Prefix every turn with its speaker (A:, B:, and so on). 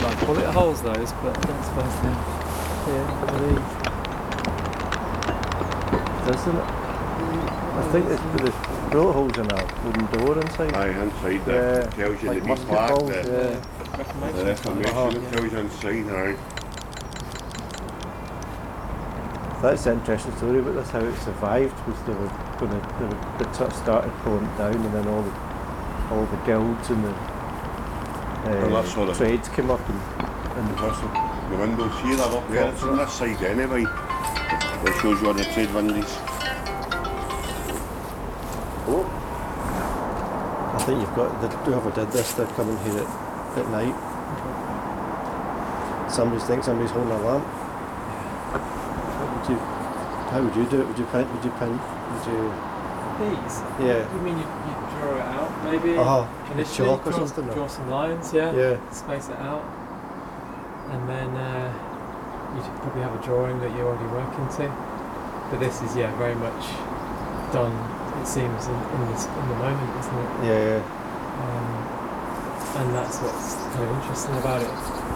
A: like bullet holes those, but I don't suppose they.
B: Yeah, one of these. Doesn't it? I think it's the bullet holes in a wooden door inside.
C: Aye, inside
B: Yeah,
C: that tells you
B: like
C: the
B: musket
C: plaque,
B: balls,
C: the
A: Reformation.
C: information it tells you inside, aye.
B: That's the interesting story about this, how it survived, was they sort of started pulling it down, and then all the guilds and the
C: Well, that's sort of-
B: trades came up and
C: The windows here are up there, it's on this side anyway. It shows you all the trade windows. Oh,
B: I think you've got, whoever did this, they're coming here at night. Somebody's holding a lamp. How would you do it? Would you paint?
A: These?
B: Yeah.
A: You mean you draw it out, maybe? Initially,
B: chalk or something?
A: Draw some lines, yeah.
B: Yeah.
A: Space it out. And then you'd probably have a drawing that you're already working to. But this is, very much done, it seems, in the moment, isn't it?
B: Yeah.
A: And that's what's kind of interesting about it.